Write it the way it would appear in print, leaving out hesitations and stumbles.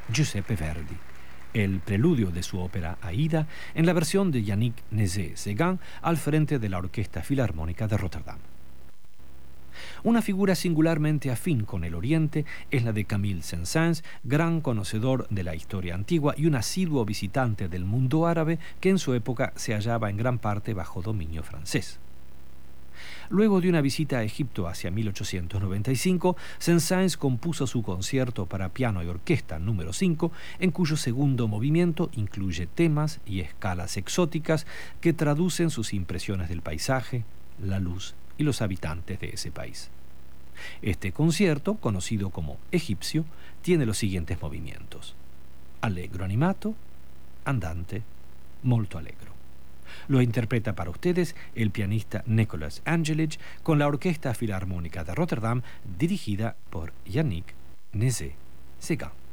Giuseppe Verdi, el preludio de su ópera Aida en la versión de Yannick Nézet-Séguin al frente de la Orquesta Filarmónica de Rotterdam. Una figura singularmente afín con el Oriente es la de Camille Saint-Saëns, gran conocedor de la historia antigua y un asiduo visitante del mundo árabe que en su época se hallaba en gran parte bajo dominio francés. Luego de una visita a Egipto hacia 1895, Saint-Saëns compuso su concierto para piano y orquesta número 5, en cuyo segundo movimiento incluye temas y escalas exóticas que traducen sus impresiones del paisaje, la luz y los habitantes de ese país. Este concierto, conocido como egipcio, tiene los siguientes movimientos: allegro animato, andante, molto allegro. Lo interpreta para ustedes el pianista Nicolas Angelic con la Orquesta Filarmónica de Rotterdam, dirigida por Yannick Nézet-Séguin.